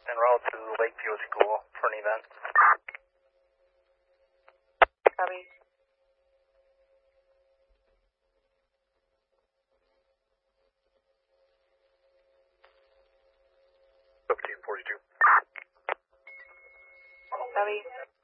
en route to Lakeview School for an event. Copy. 1542. Copy.